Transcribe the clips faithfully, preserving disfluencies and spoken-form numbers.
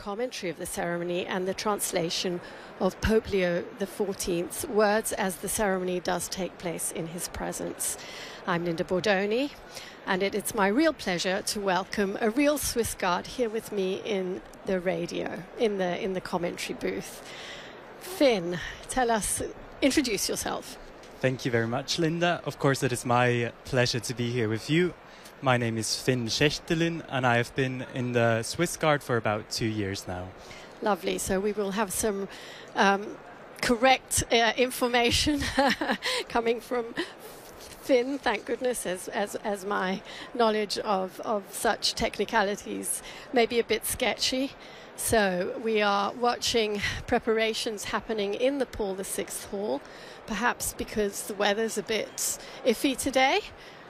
commentary of the ceremony and the translation of Pope Leo the fourteenth's words as the ceremony does take place in his presence. I'm Linda Bordoni, and it, it's my real pleasure to welcome a real Swiss Guard here with me in the radio, in the in the commentary booth. Finn, tell us, introduce yourself. Thank you very much, Linda. Of course, it is my pleasure to be here with you. My name is Finn Schechtelin, and I have been in the Swiss Guard for about two years now. Lovely. So we will have some um, correct uh, information coming from Finn, thank goodness, as, as, as my knowledge of, of such technicalities may be a bit sketchy. So we are watching preparations happening in the Paul the sixth Hall, perhaps because the weather's a bit iffy today.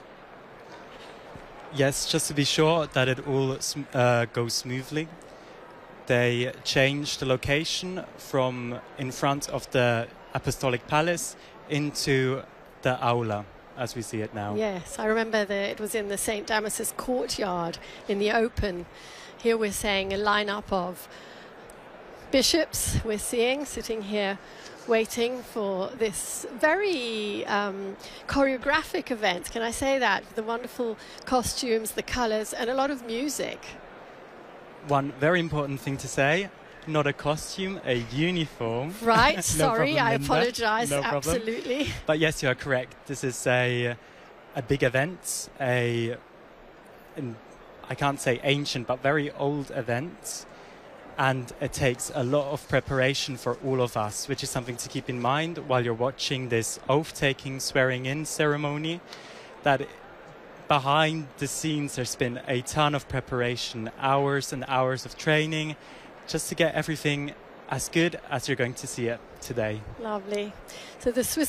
Yes, just to be sure that it all uh, goes smoothly. They changed the location from in front of the Apostolic Palace into the Aula, as we see it now. Yes, I remember that it was in the Saint Damasus courtyard in the open. Here we're saying a lineup of bishops we're seeing sitting here waiting for this very um, choreographic event. Can I say that? The wonderful costumes, the colours, and a lot of music. One very important thing to say, not a costume, a uniform. Right, no sorry, problem, I Linda. apologise, no absolutely. But yes, you are correct. This is a, a big event, a, an, I can't say ancient, but very old event. And it takes a lot of preparation for all of us, which is something to keep in mind while you're watching this oath-taking, swearing-in ceremony, that behind the scenes there's been a ton of preparation, hours and hours of training, just to get everything as good as you're going to see it today. Lovely. So the Swiss